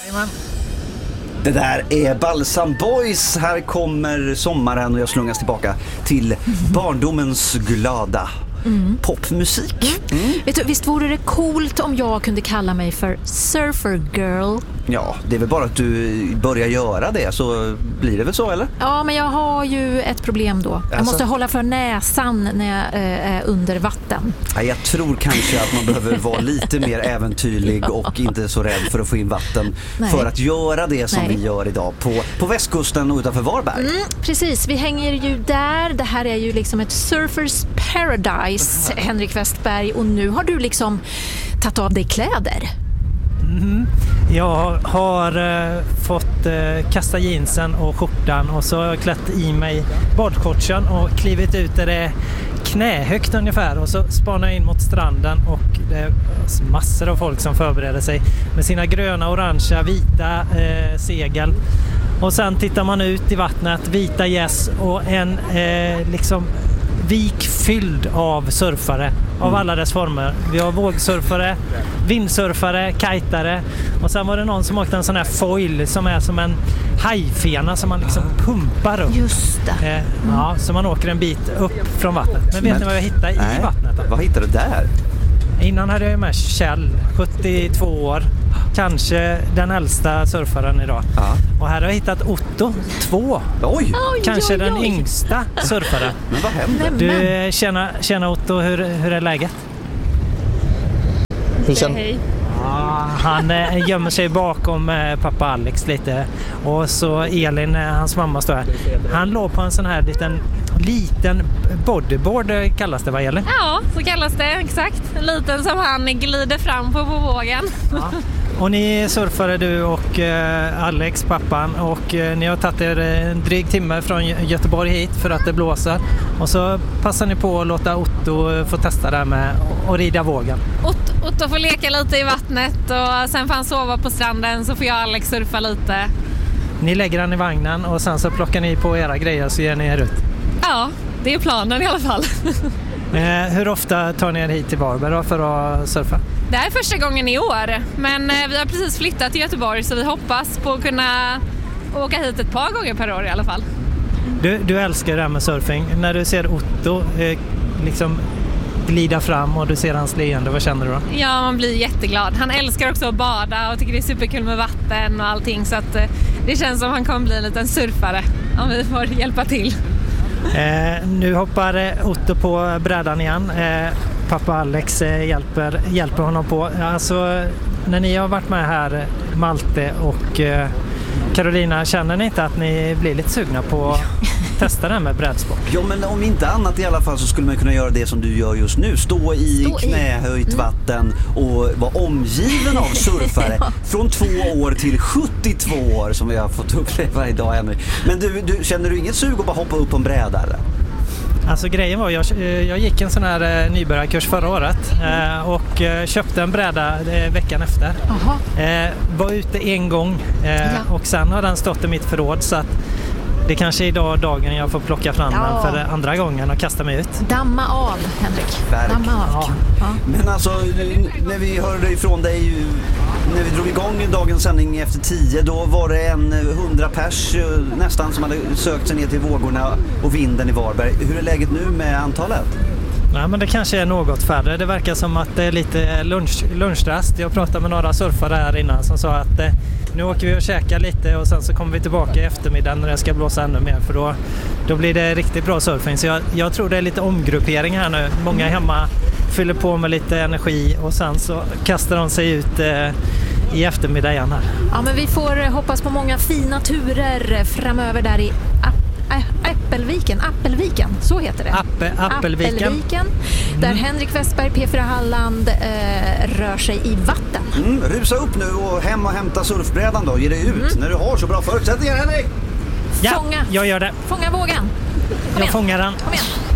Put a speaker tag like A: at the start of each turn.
A: Amen.
B: Det där är Balsam Boys. Här kommer sommaren och jag slungas tillbaka till barndomens glada popmusik.
C: Vet du, visst vore det coolt om jag kunde kalla mig för Surfer Girl?
B: Ja, det är väl bara att du börjar göra det, så blir det väl så, eller?
C: Ja, men jag har ju ett problem då. Jag måste hålla för näsan när jag är under vatten.
B: Ja, jag tror kanske att man behöver vara lite mer äventyrlig och inte så rädd för att få in vatten för att göra det som vi gör idag på västkusten och utanför Varberg.
C: Precis, vi hänger ju där. Det här är ju liksom ett surfers paradise, Henrik Westberg. Och nu har du liksom tagit av dig kläder.
A: Jag har fått kasta jeansen och skjortan och så har jag klätt i mig badshortsen och klivit ut där det är knähögt ungefär, och så spanar jag in mot stranden och det är massor av folk som förbereder sig med sina gröna, orangea, vita segel, och sen tittar man ut i vattnet, vita gäss och en liksom vik fylld av surfare av alla dess former. Vi har vågsurfare, vindsurfare, kajtare, och sen var det någon som åkte en sån här foil som är som en hajfena som man liksom pumpar upp.
C: Just det.
A: Ja, så man åker en bit upp från vattnet. Men vet ni vad jag hittade i vattnet då?
B: Vad hittade du där?
A: Innan hade jag med Kjell, 72 år. Kanske den äldsta surfaren idag. Och här har jag hittat Otto, 2.
B: Oj!
A: Kanske den yngsta surfaren.
B: Men vad händer?
A: Du, tjena Otto, hur är läget?
D: Hej.
A: Han gömmer sig bakom pappa Alex lite. Och så Elin, hans mamma, står här. Han låg på en sån här liten bodyboard, kallas det, va, Elin?
D: Ja, så kallas det, exakt. En liten som han glider fram på vågen.
A: Ja. Och ni surfade, du och Alex, pappan, och ni har tagit er en dryg timme från Göteborg hit för att det blåser. Och så passar ni på att låta Otto få testa det här med att rida vågen.
D: Otto får leka lite i vattnet och sen får han sova på stranden, så får jag och Alex surfa lite.
A: Ni lägger han i vagnen och sen så plockar ni på era grejer så ger ni er ut.
D: Ja, det är planen i alla fall.
A: Hur ofta tar ni er hit till Varberg för att surfa?
D: Det här är första gången i år, men vi har precis flyttat till Göteborg, så vi hoppas på att kunna åka hit ett par gånger per år i alla fall.
A: Du älskar det här med surfing. När du ser Otto liksom glida fram och du ser hans leende, vad känner du då?
D: Ja, man blir jätteglad. Han älskar också att bada och tycker det är superkul med vatten och allting, så att det känns som han kommer bli en liten surfare om vi får hjälpa till.
A: Nu hoppar Otto på brädan igen. Pappa Alex hjälper honom på. Alltså, när ni har varit med här, Malte och Carolina, känner ni inte att ni blir lite sugna på att testa det här med brädsport?
B: Ja, men om inte annat i alla fall så skulle man kunna göra det som du gör just nu. Stå i knähöjt vatten och vara omgiven av surfare från 2 år till 72 år som vi har fått uppleva idag, Henrik. Men du känner du inget sug att bara hoppa upp på en bräda eller?
A: Alltså grejen var, jag gick en sån här nybörjarkurs förra året och köpte en bräda veckan efter. Var ute en gång och sen har den stått i mitt förråd, så att det kanske är idag dagen jag får plocka fram den för andra gången och kasta mig ut.
C: Damma av, Henrik. Damma av.
B: Ja. Men alltså, när vi hörde ifrån dig, när vi drog igång dagens sändning efter 10, då var det 100 pers nästan som hade sökt sig ner till vågorna och vinden i Varberg. Hur är läget nu med antalet?
A: Nej, men det kanske är något färre. Det verkar som att det är lite lunchrast. Jag pratade med några surfare här innan som sa att nu åker vi och käkar lite och sen så kommer vi tillbaka i eftermiddag när det ska blåsa ännu mer, för då blir det riktigt bra surfing. Så jag tror det är lite omgruppering här nu. Många hemma fyller på med lite energi och sen så kastar de sig ut i eftermiddag igen här.
C: Ja, men vi får hoppas på många fina turer framöver där i Appelviken, så heter det.
A: Appelviken.
C: Där Henrik Westberg, P4 Halland, rör sig i vatten.
B: Rusa upp nu och hem och hämta surfbrädan då. Ge dig ut när du har så bra förutsättningar, Henrik.
A: Ja, jag gör det.
C: Fånga vågen.
A: Jag fångar den.
C: Kom igen.